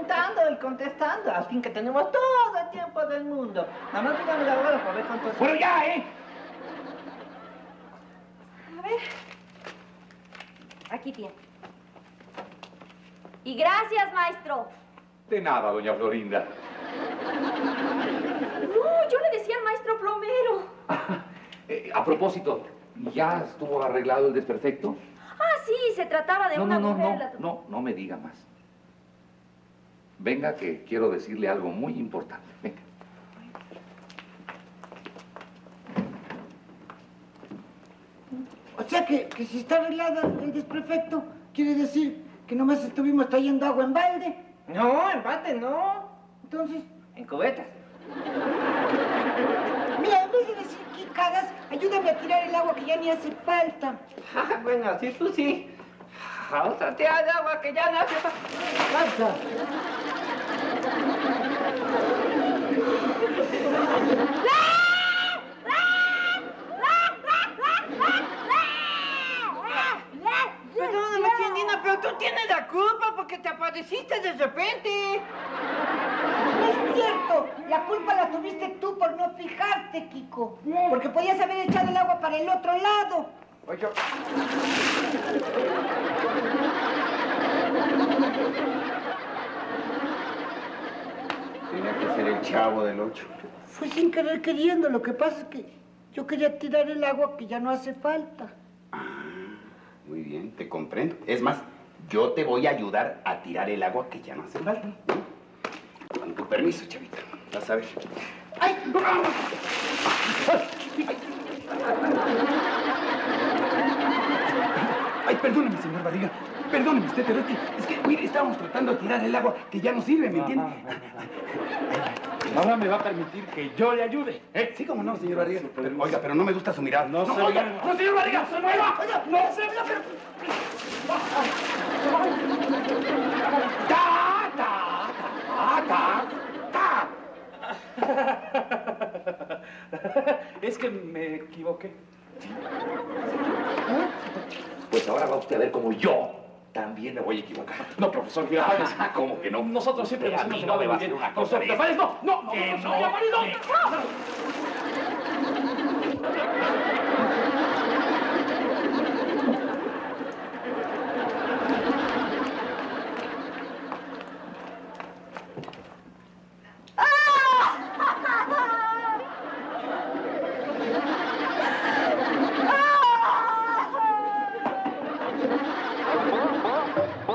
comentando y contestando. Al fin que tenemos todo el tiempo del mundo. Nada más dígame la hora para ver cuánto es. ¡Bueno, ya, eh! A ver. Aquí tiene. Y gracias, maestro. De nada, doña Florinda. No, yo le decía al maestro plomero. A propósito, ¿ya estuvo arreglado el desperfecto? Ah, sí, se trataba de una mujer. No me diga más. Venga, que quiero decirle algo muy importante. Venga. O sea que si está arreglada el desperfecto, quiere decir que nomás estuvimos trayendo agua en balde. No, en balde no. Entonces, En cubetas. mira, en vez de decir quicadas, ayúdame a tirar el agua que ya ni hace falta. Bueno, así tú sí. Otra tía de agua que ya no hace falta. Perdóname, Tiendina, pero tú tienes la culpa porque te apareciste de repente. No es cierto, la culpa la tuviste tú por no fijarte, Kiko. Porque podías haber echado el agua para el otro lado. Oye, Tenía que ser el Chavo del 8. Fue sin querer queriendo, lo que pasa es que yo quería tirar el agua que ya no hace falta. Muy bien, te comprendo. Es más, yo te voy a ayudar a tirar el agua que ya no hace falta. Con tu permiso, Chavita. Vas a ver. ¡Ay! Ay, perdóneme, señor Barriga. Perdóneme usted, pero es que, mire, estábamos tratando de tirar el agua que ya no sirve, ¿me entiende? Ahora me va a permitir que yo le ayude. Sí, cómo no, señor Barriga. Pero, oiga, pero no me gusta su mirada. No se oiga, mueva. no, señor Barriga, se mueva. Oiga, no se me pero... Es que me equivoqué. Pues ahora va usted a ver cómo yo también me voy a equivocar. No, profesor Girafales. ¿Cómo que no? Nosotros siempre Usted nos a mí hemos no me va a bien. hacer una cosa Profesor de Girafales, esas. no. Que Profesor no, Girafales, que no.